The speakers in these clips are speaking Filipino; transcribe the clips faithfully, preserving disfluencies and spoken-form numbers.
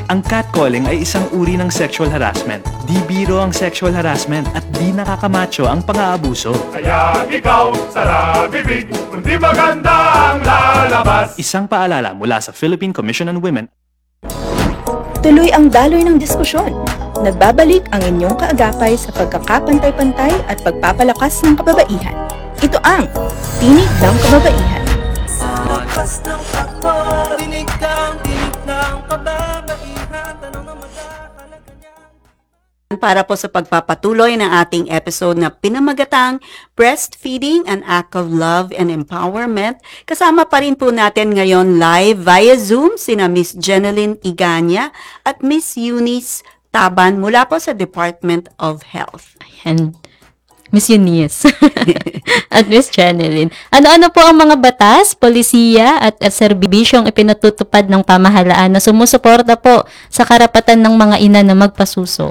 Ang catcalling ay isang uri ng sexual harassment. Di biro ang sexual harassment at di nakakamacho ang pang-aabuso. Kaya ikaw, sara bibig, kundi maganda ang lalabas. Isang paalala mula sa Philippine Commission on Women. Tuloy ang daloy ng diskusyon. Nagbabalik ang inyong kaagapay sa pagkakapantay-pantay at pagpapalakas ng kababaihan. Ito ang Tinig ng Kababaihan. Lakas ng takbo, dinig kang dinig ng kababaihan, tanong ng magkakalaga niyan. Para po sa pagpapatuloy ng ating episode na pinamagatang Breastfeeding, an Act of Love and Empowerment. Kasama pa rin po natin ngayon live via Zoom sina Miss Jeneline Iganya at Miss Eunice Taban mula po sa Department of Health. And Miss Eunice at Miss Jeneline. Ano-ano po ang mga batas, polisiya at, at serbisyong ipinatutupad ng pamahalaan na sumusuporta po sa karapatan ng mga ina na magpasuso?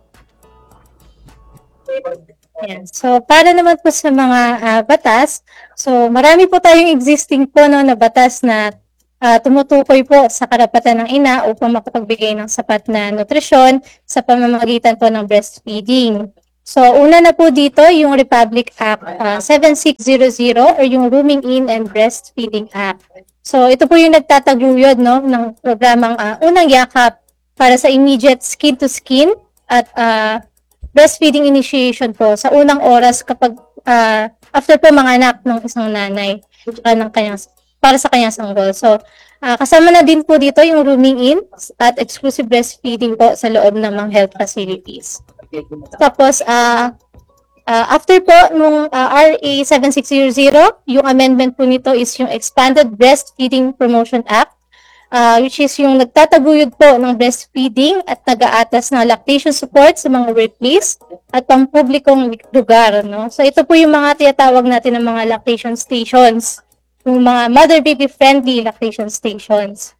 Yan. So, para naman po sa mga ah, batas, so marami po tayong existing po no, na batas na ah, tumutukoy po sa karapatan ng ina upang makapagbigay ng sapat na nutrisyon sa pamamagitan po ng breastfeeding. So, una na po dito yung Republic Act ah, seven six zero zero or yung Rooming In and Breastfeeding Act. So, ito po yung nagtataguyod no, ng programang ah, Unang Yakap para sa immediate skin-to-skin at ah, breastfeeding initiation po sa unang oras kapag ah, after po manganak ng isang nanay tsaka ng kanyang, para sa kanyang sanggol. So, ah, kasama na din po dito yung rooming in at exclusive breastfeeding po sa loob ng mga health facilities. Tapos, ah, ah, after po nung ah, R A seven six zero zero, yung amendment po nito is yung Expanded Breastfeeding Promotion Act, Uh, which is yung nagtataguyod po ng breastfeeding at nag-aatas ng lactation support sa mga workplace at pampublikong lugar. No? So ito po yung mga tinatawag natin ng mga lactation stations, yung mga mother-baby friendly lactation stations.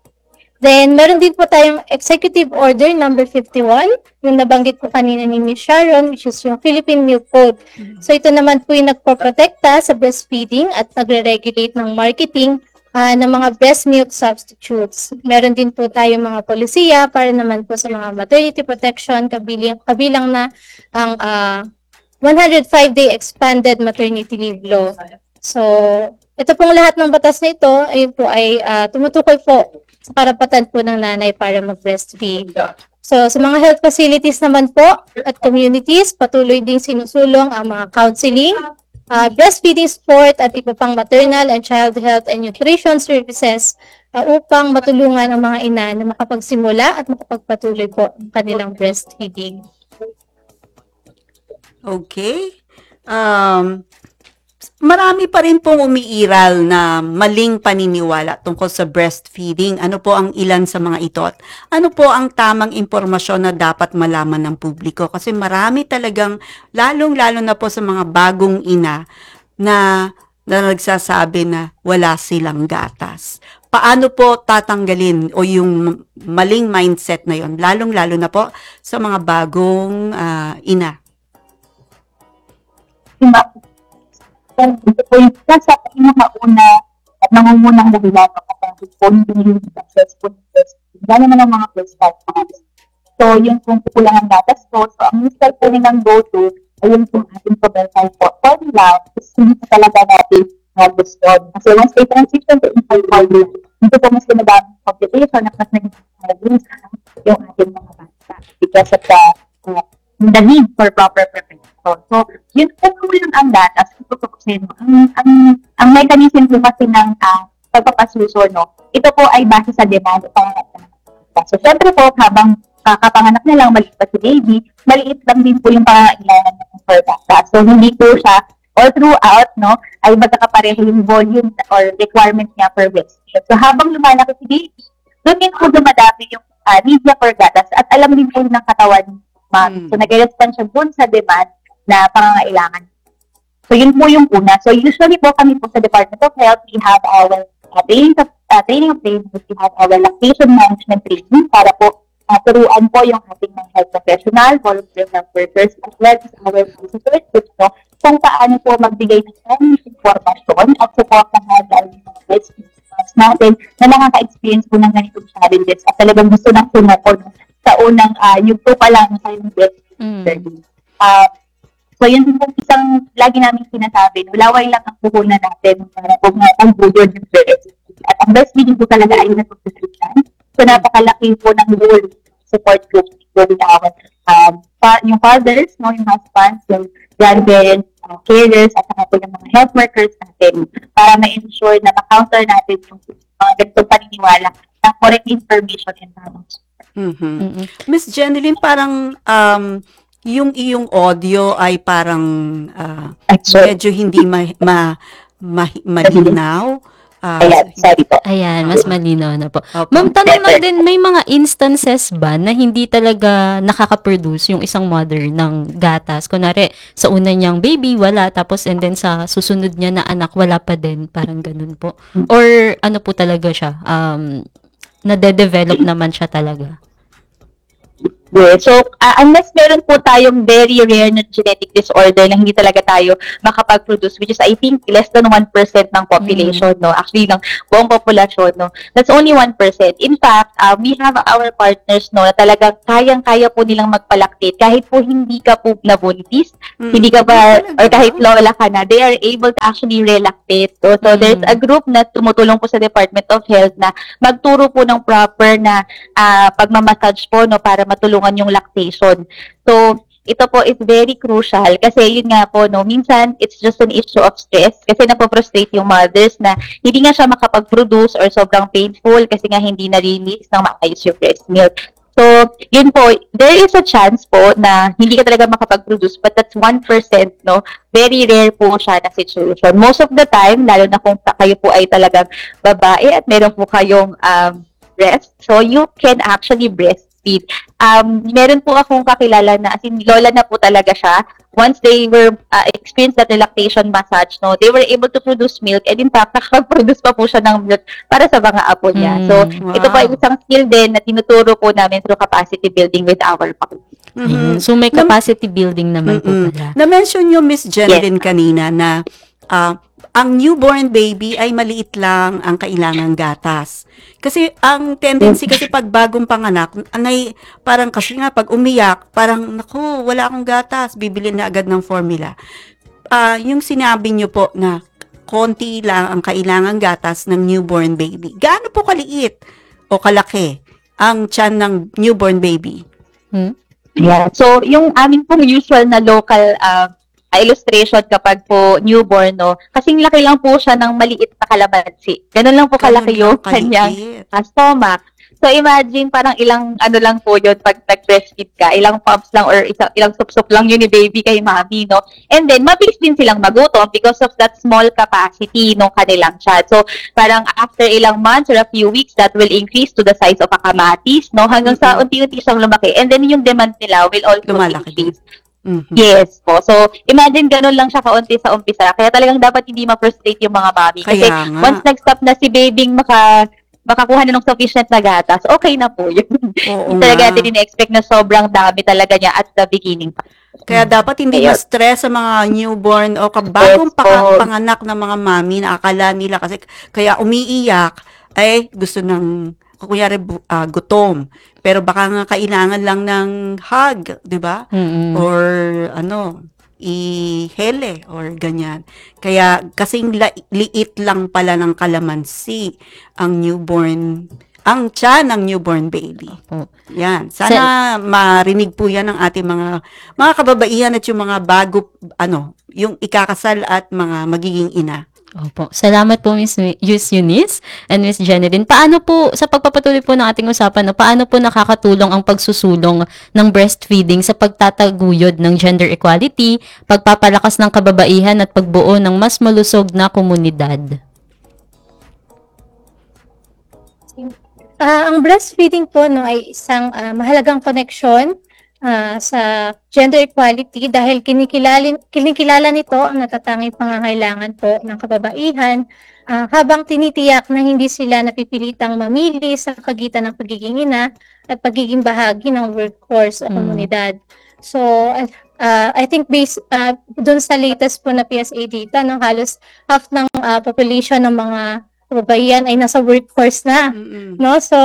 Then meron din po tayong Executive Order number fifty-one, yung nabanggit po kanina ni Miz Sharon, which is yung Philippine Milk Code. So ito naman po yung nagpoprotekta sa breastfeeding at nagre-regulate ng marketing Uh, ng mga breast milk substitutes. Meron din po tayong mga polisiya para naman po sa mga maternity protection, kabilang, kabilang na ang uh, one hundred five day expanded maternity leave law. So, ito pong lahat ng batas na ito ay po ay uh, tumutukoy po sa karapatan po ng nanay para mag-breastfeed. So, sa mga health facilities naman po at communities, patuloy din sinusulong ang mga counseling, Uh, breastfeeding support at iba pang maternal and child health and nutrition services uh, upang matulungan ang mga ina na makapagsimula at makapagpatuloy po ang kanilang breastfeeding. Okay. Um, marami pa rin pong umiiral na maling paniniwala tungkol sa breastfeeding. Ano po ang ilan sa mga ito? At ano po ang tamang impormasyon na dapat malaman ng publiko? Kasi marami talagang, lalong-lalo na po sa mga bagong ina na, na nagsasabi na wala silang gatas. Paano po tatanggalin o yung maling mindset na yon, lalong-lalo na po sa mga bagong uh, ina? Then, ito po yung nasa pinakauna at nangungunang dahilan kapag po hindi successful test. Gano'n na ng mga first five months. So, yung kung kukulangan gatas po, so ang instead po nilang go-to ay yung kung ating parental formula, is hindi pa talaga natin mag-gusto. Kasi once they transition to infant formula, dito po mas pinadaming complication at mas naging yung ating mga bata because of the, uh, the need for proper preparation. So, yun po po yung ang datas, ang, ang, ang mechanism po kasi ng uh, pagpapasuso, no, ito po ay base sa demand. So, syempre po, habang kakapanganak na lang, maliit pa si baby, maliit lang din po yung pangangailangan ng for data. So, hindi po siya, all throughout, no, ay magkakapareho yung volume or requirement niya per breastfeed. So, habang lumalaki si baby, doon din po dumadami yung uh, need niya for gatas at alam din po ng katawan, ma'am. So, nag-respond siya dun sa demand na pangangailangan. So, yun po yung una. So, usually po kami po sa Department of Health, we have our uh, training of uh, training of training, we have our lactation management training para po uh, turuan po yung ating mga health professional, volunteer health workers, as well as our visitors, which po, kung paano po magbigay ng tamang informasyon at support ng mga mga breastfeeding natin na nakaka-experience po ng ganitong challenges at talagang gusto nang sumuko no, sa unang uh, yung po pa lang tayo ng breastfeeding. Uh, so yun din po isang lagi namin sinasabi, no, laway lang ang puhunan natin para po nga ang buyod yung breastfeeding. At ang breastfeeding po talaga ay natutunan. So napakalaki po ng role support group with our um, pa, yung fathers, no, yung husbands, yung grandparents, uh, carers, at saka po yung mga health workers natin para ma-ensure na ma-counter natin yung mga uh, ganitong paniniwala ng correct information and tamang support. Mhm. Miss Jeneline, parang um, yung iyong audio ay parang ah, Ay, sorry. medyo hindi ma, ma, ma- malinaw. Ah, Ayan, sorry po. Ayan, mas malinaw na po. Opo. Ma'am, tanong lang din, may mga instances ba na hindi talaga nakaka-produce yung isang mother ng gatas? Kunwari, sa una niyang baby, wala. Tapos, and then sa susunod niya na anak, wala pa din. Parang ganun po. Or, ano po talaga siya? Um, nade-develop naman siya talaga. Yeah. So, uh, unless meron po tayong very rare na genetic disorder na hindi talaga tayo makapag-produce, which is I think less than one percent ng population, no? Actually, ng buong populasyon, no? That's only one percent. In fact, uh, we have our partners, no, na talagang kayang-kaya po nilang magpalactate kahit po hindi ka po nabuntis, Mm. hindi ka ba, or kahit lola ka na, they are able to actually relactate. So, so Mm. there's a group na tumutulong po sa Department of Health na magturo po ng proper na uh, pagmamassage po, no, para matulungan yung lactation. So, ito po is very crucial kasi yun nga po, no, minsan it's just an issue of stress kasi napoprostrate yung mothers na hindi nga siya makapag-produce or sobrang painful kasi nga hindi na-release ng maayos yung breast milk. So, yun po, there is a chance po na hindi ka talaga makapag-produce but that's one percent, no? Very rare po siya na situation. Most of the time, lalo na kung kayo po ay talagang babae at meron po kayong um, breast, so you can actually breastfeed. Um, meron po akong kakilala na, as in, lola na po talaga siya. Once they were uh, experienced that lactation massage, no, they were able to produce milk and in fact, nakapag-produce pa po siya ng milk para sa mga apo niya. Mm, So, wow. ito po ay isang skill din na tinuturo po namin through capacity building with our partners. Ayun. So, may capacity building naman po Mm-mm. pala. Na-mention nyo, Miss Jeneline, kanina na ah, ang newborn baby ay maliit lang ang kailangang gatas. Kasi ang tendency kasi pag bagong panganak, anay, parang kasi nga pag umiyak, parang naku, wala akong gatas, bibili na agad ng formula. Ah, yung sinabi nyo po na konti lang ang kailangang gatas ng newborn baby. Gaano po kaliit o kalaki ang tiyan ng newborn baby? Hmm? Yeah. So, yung amin pong usual na local uh, illustration kapag po newborn, no, kasing laki lang po siya ng maliit na kalamansi. Ganun lang po kalaki yung kanyang uh, stomach. So, imagine parang ilang ano lang po yun pag nag-breastfeed ka, ilang pumps lang or isang, ilang sup-sup lang yun ni baby kay mami, no? And then, mabilis din silang magutom because of that small capacity ng kanilang child. So, parang after ilang months or a few weeks, that will increase to the size of a kamatis, no? Hanggang sa unti-unti siyang lumaki. And then, yung demand nila will also Lumalaki increase. Mhm. Yes po. So, imagine ganun lang siya kaunti sa umpisa. Kaya talagang dapat hindi ma-frustrate yung mga mami. Kasi Kaya nga. once nag-stop na si babyng maka, makakuha na ng sufficient na gatas, okay na po yun. Oo Hindi talaga nga. natin ina-expect na sobrang dami talaga niya at the beginning pa. Kaya dapat hindi Ayun. ma-stress sa mga newborn o kabagong Yes, paka- po. panganak ng mga mami na akala nila kasi kaya umiiyak ay gusto ng kunyari bu- ah, gutom. Pero baka nga kailangan lang ng hug, 'di ba? Mm-mm. Or ano, ihele or ganyan. Kaya kasing la- liit lang pala ng kalamansi ang newborn, ang tiyan ng newborn baby. Opo. Yan. Sana marinig po yan ng ating mga mga kababaihan at yung mga bago, ano, yung ikakasal at mga magiging ina. Opo. Salamat po, Miss Miss Eunice and Miss Jeneline. Paano po, sa pagpapatuloy po ng ating usapan, no, paano po nakakatulong ang pagsusulong ng breastfeeding sa pagtataguyod ng gender equality, pagpapalakas ng kababaihan at pagbuo ng mas malusog na komunidad? Ah, ang breastfeeding po no ay isang ah, mahalagang koneksyon ah, sa gender equality dahil kinikilala, kinikilala nito ang natatanging pangangailangan po ng kababaihan ah, habang tinitiyak na hindi sila napipilitang mamili sa kagitan ng pagiging ina at pagiging bahagi ng workforce o Mm. komunidad. So, ah, I think based ah, dun sa latest po na P S A data, no, halos half ng ah, population ng mga kababaihan ay nasa workforce na. Mm-mm. No? So,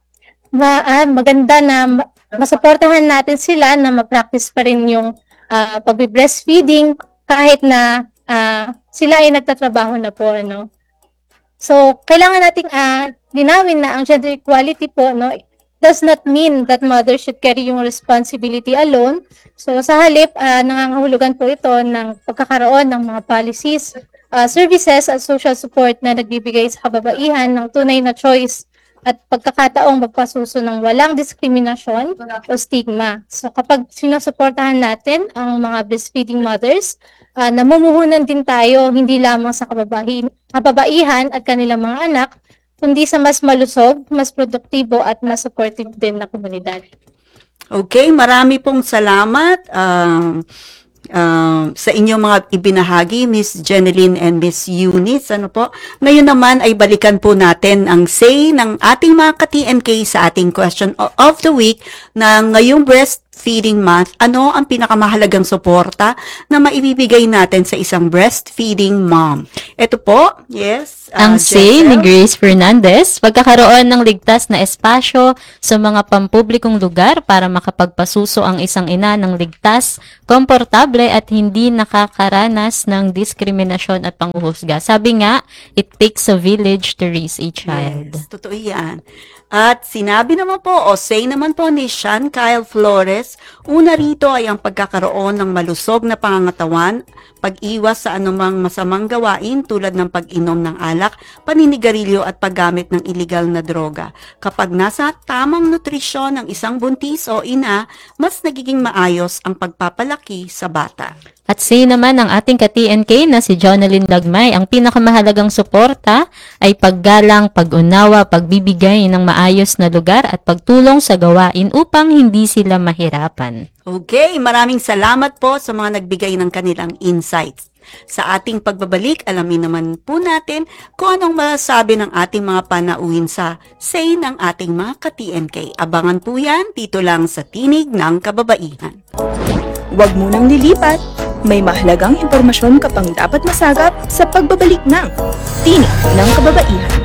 ma- ah, maganda na ma- masuportahan natin sila na ma-practice pa rin yung ah, pag-breastfeeding kahit na ah, sila ay nagtatrabaho na po. Ano? So, kailangan nating ah, linawin na ang gender equality po, no, does not mean that mother should carry yung responsibility alone. So, sa halip, ah, nangangahulugan po ito ng pagkakaroon ng mga policies, ah, services at social support na nagbibigay sa kababaihan ng tunay na choice at pagkakataong magpasuso ng walang diskriminasyon o stigma. So, kapag sinusuportahan natin ang mga breastfeeding mothers, ah, namumuhunan din tayo hindi lamang sa kababahi- kababaihan at kanilang mga anak, kundi sa mas malusog, mas produktibo at mas supportive din na komunidad. Okay, marami pong salamat um, um, sa inyong mga ibinahagi, Miss Jeneline and Miss Eunice. Ano po? Ngayon naman ay balikan po natin ang say ng ating mga ka-T N K sa ating question o- of the week na ngayong breastfeeding month, ano ang pinakamahalagang suporta na maibibigay natin sa isang breastfeeding mom? Ito po, yes. Ang uh, say ni Jessel. Grace Fernandez, pagkakaroon ng ligtas na espasyo sa mga pampublikong lugar para makapagpasuso ang isang ina ng ligtas, komportable at hindi nakakaranas ng diskriminasyon at panghuhusga. Sabi nga, it takes a village to raise a child. Yes, totoo yan. At sinabi naman po, o say naman po ni Sean Kyle Flores, una rito ay ang pagkakaroon ng malusog na pangangatawan, pag-iwas sa anumang masamang gawain tulad ng pag-inom ng alak, paninigarilyo at paggamit ng iligal na droga. Kapag nasa tamang nutrisyon ng isang buntis o ina, mas nagiging maayos ang pagpapalaki sa bata. At say naman ng ating ka-T N K na si Jonalyn Lagmay, ang pinakamahalagang suporta ay paggalang, pag-unawa, pagbibigay ng maayos na lugar at pagtulong sa gawain upang hindi sila mahirapan. Okay, maraming salamat po sa mga nagbigay ng kanilang insights. Sa ating pagbabalik, alamin naman po natin kung anong masasabi ng ating mga panauhin sa say ng ating mga ka-T N K. Abangan po yan dito lang sa Tinig ng Kababaihan. Huwag munang lilipat. May mahalagang impormasyon ka pang dapat masagap sa pagbabalik ng Tinig ng Kababaihan.